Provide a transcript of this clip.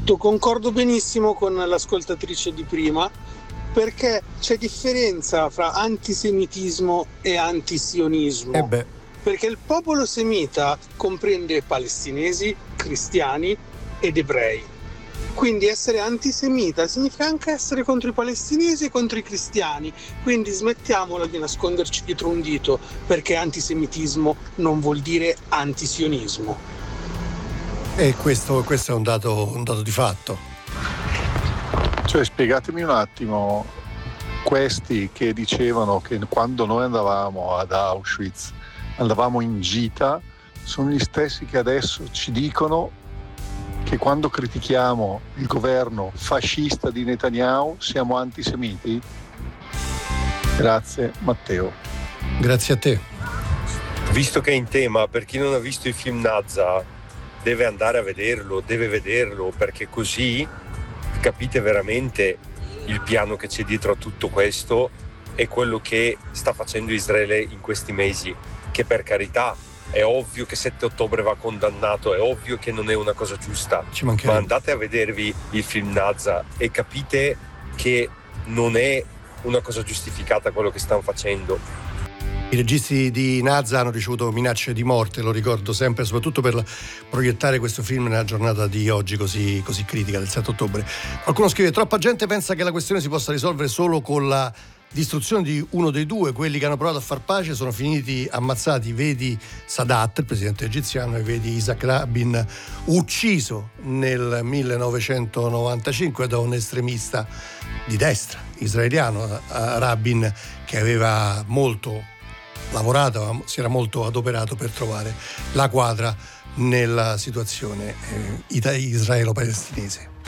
Concordo benissimo con l'ascoltatrice di prima, perché c'è differenza fra antisemitismo e antisionismo. beh, Perché il popolo semita comprende palestinesi, cristiani ed ebrei. Quindi essere antisemita significa anche essere contro i palestinesi e contro i cristiani. Quindi smettiamola di nasconderci dietro un dito, perché antisemitismo non vuol dire antisionismo. e questo è un dato di fatto. Cioè, spiegatemi un attimo, questi che dicevano che quando noi andavamo ad Auschwitz andavamo in gita, sono gli stessi che adesso ci dicono che quando critichiamo il governo fascista di Netanyahu siamo antisemiti? Grazie, Matteo. Grazie a te. Visto che è in tema, per chi non ha visto il film Nazza deve andare a vederlo, deve vederlo, perché così capite veramente il piano che c'è dietro a tutto questo e quello che sta facendo Israele in questi mesi, che per carità è ovvio che 7 ottobre va condannato, è ovvio che non è una cosa giusta, Ci ma mancherebbe. andate a vedervi il film Nazza e capite che non è una cosa giustificata quello che stanno facendo. I registi di Nazza hanno ricevuto minacce di morte, lo ricordo sempre, soprattutto per proiettare questo film nella giornata di oggi così critica, del 7 ottobre. Qualcuno scrive: troppa gente pensa che la questione si possa risolvere solo con la distruzione di uno dei due. Quelli che hanno provato a far pace sono finiti ammazzati, vedi Sadat, il presidente egiziano, e vedi Isaac Rabin, ucciso nel 1995 da un estremista di destra israeliano, Rabin, che aveva molto lavorato, si era molto adoperato per trovare la quadra nella situazione israelo-palestinese.